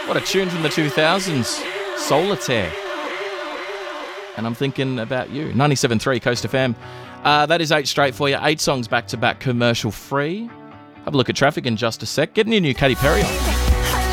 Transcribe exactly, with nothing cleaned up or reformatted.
What a tune from the two thousands. Solitaire. And I'm thinking about you. ninety-seven point three Coast F M. Uh, that is eight straight for you. Eight songs back to back, commercial free. Have a look at traffic in just a sec. Getting your new Katy Perry on.